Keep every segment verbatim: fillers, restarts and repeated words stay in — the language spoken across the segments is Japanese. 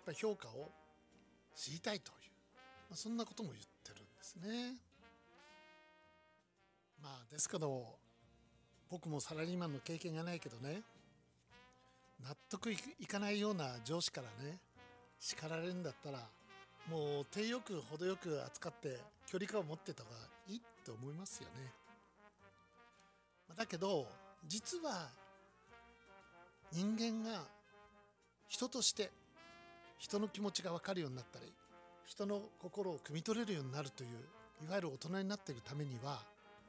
ぱり評価を知りたいという、まあ、そんなことも言ってるんですね。まあですけど僕もサラリーマンの経験がないけどね、納得いかないような上司からね叱られるんだったら、もう手よく程よく扱って距離感を持ってた方がいいって思いますよね。だけど実は人間が人として人の気持ちが分かるようになったり、人の心を汲み取れるようになるという、いわゆる大人になっているためには、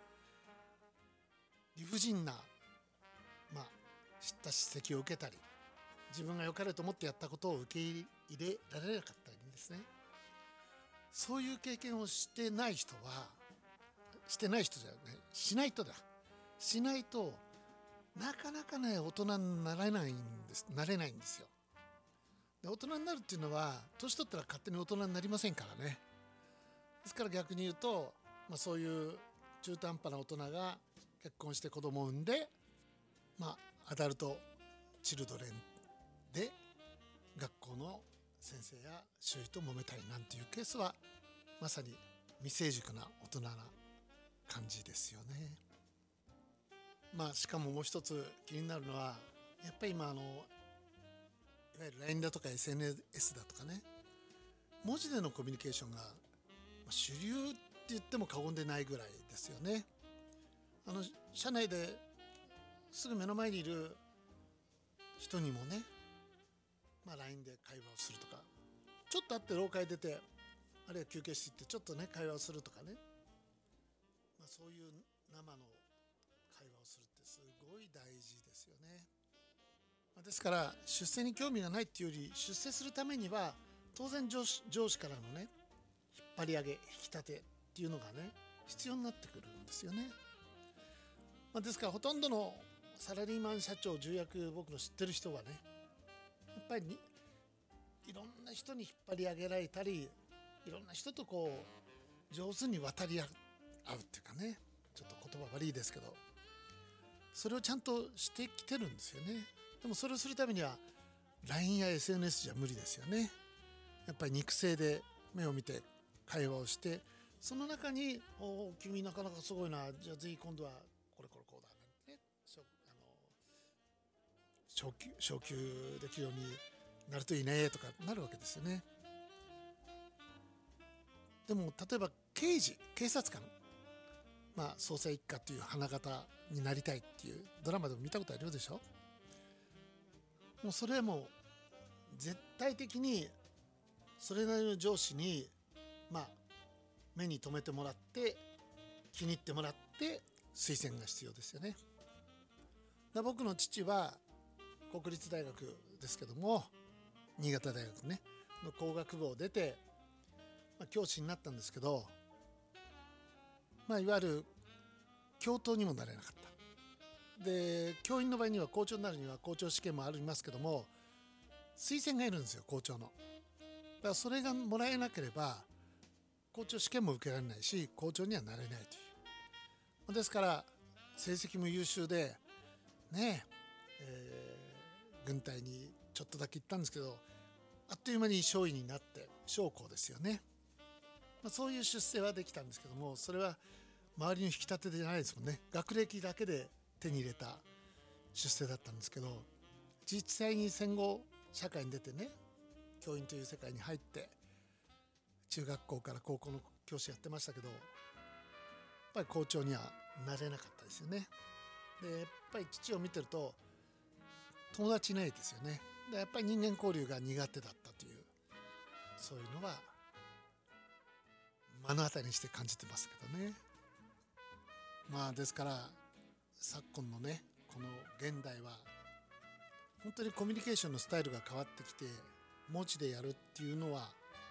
理不尽な、まあ、知った叱責を受けたり、自分が良かれと思ってやったことを受け入れられなかったりですね、そういう経験をしてない人は、してない人じゃない、しないとだ、しないとなかなかね大人になれないんです、なれないんですよ。で、大人になるっていうのは年取ったら勝手に大人になりませんからね。ですから逆に言うと、まあ、そういう中途半端な大人が結婚して子供を産んで、まあ、アダルトチルドレンで学校の先生や周囲と揉めたりなんていうケースはまさに未成熟な大人な感じですよね。まあしかももう一つ気になるのは、やっぱり今あのいわゆる ライン だとか エスエヌエス だとかね、文字でのコミュニケーションが主流って言っても過言でないぐらいですよね。あの社内ですぐ目の前にいる人にもね、まあ、ライン で会話をするとか、ちょっと会って廊下へ出て、あるいは休憩室行ってちょっとね会話をするとかね、まあ、そういう生の会話をするってすごい大事ですよね。ですから出世に興味がないっていうより、出世するためには当然上司、上司からのね引っ張り上げ引き立てっていうのがね必要になってくるんですよね。まあ、ですからほとんどのサラリーマン社長重役、僕の知ってる人はね、やっぱりいろんな人に引っ張り上げられたり、いろんな人とこう上手に渡り合うっていうかね、ちょっと言葉悪いですけど、それをちゃんとしてきてるんですよね。でもそれをするためには ライン や エスエヌエス じゃ無理ですよね。やっぱり肉声で目を見て会話をして、その中に「おお君なかなかすごいな、じゃあぜひ今度はこれこれこうだ」ね、あの昇級昇級できるようになるといいねとかなるわけですよね。でも例えば刑事、警察官、まあ捜査一課という花形になりたいっていうドラマでも見たことあるでしょ。もうそれはもう絶対的にそれなりの上司にまあ目に留めてもらって気に入ってもらって推薦が必要ですよね。だ僕の父は国立大学ですけども、新潟大学ねの工学部を出て、まあ、教師になったんですけど、まあ、いわゆる教頭にもなれなかった。で教員の場合には校長になるには校長試験もありますけども、推薦がいるんですよ、校長の。だからそれがもらえなければ校長試験も受けられないし、校長にはなれないという。ですから成績も優秀でねえ、えー、軍隊にちょっとだけ行ったんですけど、あっという間に少尉になって将校ですよね。まあ、そういう出世はできたんですけども、それは周りの引き立てじゃないですもんね。学歴だけで手に入れた出世だったんですけど、実際に戦後社会に出てね、教員という世界に入って中学校から高校の教師やってましたけど、やっぱり校長にはなれなかったですよね。でやっぱり父を見てると友達いないですよね。でやっぱり人間交流が苦手だったという、そういうのは目の当たりにして感じてますけどね。まあですから昨今のねこの現代は本当にコミュニケーションのスタイルが変わってきて、文字でやるっていうのは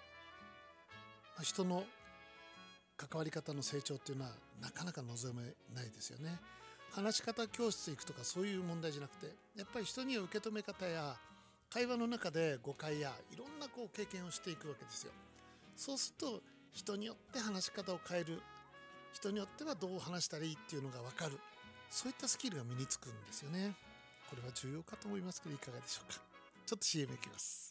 人の関わり方の成長っていうのはなかなか望めないですよね。話し方教室行くとかそういう問題じゃなくて、やっぱり人には受け止め方や会話の中で誤解やいろんなこう経験をしていくわけですよ。そうすると人によって話し方を変える、人によってはどう話したらいいっていうのが分かる、そういったスキルが身につくんですよね。これは重要かと思いますけどいかがでしょうか。ちょっと シーエム いきます。